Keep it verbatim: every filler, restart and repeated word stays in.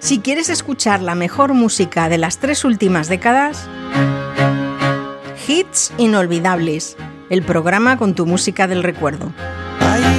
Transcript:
Si quieres escuchar la mejor música de las tres últimas décadas, Hits Inolvidables, el programa con tu música del recuerdo.